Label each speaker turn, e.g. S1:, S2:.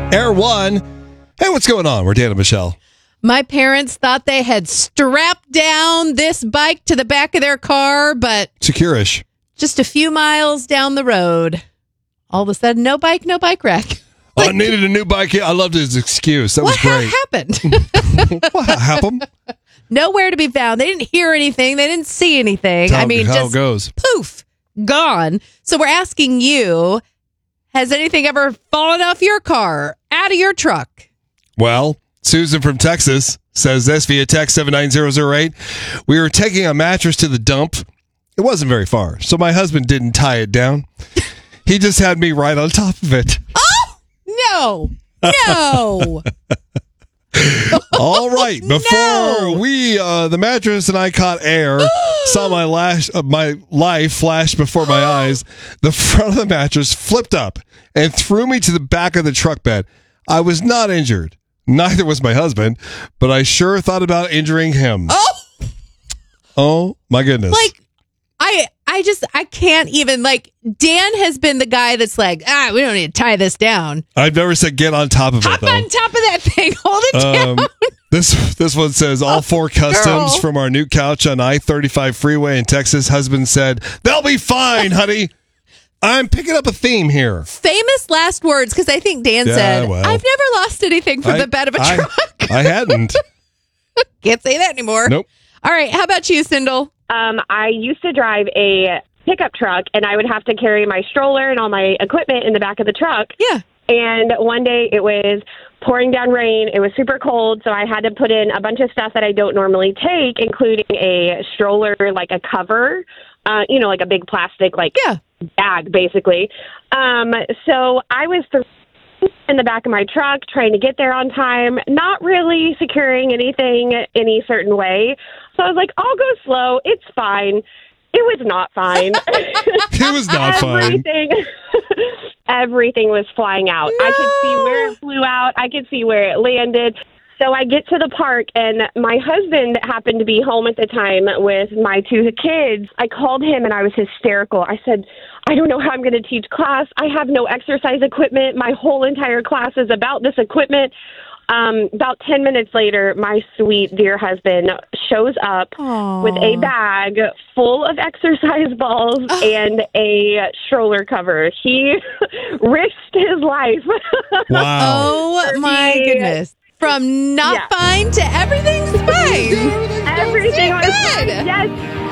S1: Air One. Hey, what's going on? We're Dan and Michelle.
S2: My parents thought they had strapped down this bike to the back of their car, but
S1: Secure-ish.
S2: just a few miles down the road, all of a sudden, no bike wreck.
S1: I needed a new bike. I loved his excuse. That was great.
S2: Happened?
S1: What happened?
S2: Nowhere to be found. They didn't hear anything. They didn't see anything.
S1: How
S2: just
S1: it goes.
S2: Poof, gone. So we're asking you, has anything ever fallen off your car, out of your truck?
S1: Well, Susan from Texas says this via text 79008. We were taking a mattress to the dump. It wasn't very far, so my husband didn't tie it down. He just had me right on top of it.
S2: Oh, no.
S1: All right. Before the mattress and I caught air, saw my life flash before my eyes. The front of the mattress flipped up and threw me to the back of the truck bed. I was not injured. Neither was my husband, but I sure thought about injuring him. Oh my goodness.
S2: I can't even, Dan has been the guy that's like, we don't need to tie this down.
S1: I've never said get on top of it,
S2: Hop
S1: though.
S2: on top of that thing. Hold it down.
S1: This one says, all four customs from our new couch on I-35 freeway in Texas. Husband said, they'll be fine, honey. I'm picking up a theme here.
S2: Famous last words, because I think Dan said,
S1: well,
S2: I've never lost anything from the bed of a truck.
S1: I hadn't.
S2: Can't say that anymore.
S1: Nope.
S2: All right. How about you, Sindel?
S3: I used to drive a pickup truck, and I would have to carry my stroller and all my equipment in the back of the truck.
S2: Yeah.
S3: And one day it was pouring down rain. It was super cold, so I had to put in a bunch of stuff that I don't normally take, including a stroller, like a cover, like a big plastic, bag, basically. So I was in the back of my truck trying to get there on time, not really securing anything any certain way. So I was like, I'll go slow. It's fine. It was not fine.
S1: It was not fine.
S3: Everything was flying out.
S2: No.
S3: I could see where it flew out. I could see where it landed. So I get to the park, and my husband happened to be home at the time with my two kids. I called him, and I was hysterical. I said, I don't know how I'm going to teach class. I have no exercise equipment. My whole entire class is about this equipment. About 10 minutes later, my sweet, dear husband shows up with a bag full of exercise balls and a stroller cover. He risked his life.
S1: Wow.
S2: Oh, my goodness. From not fine to everything's fine.
S3: Everything was
S2: good.
S3: fine. Yes.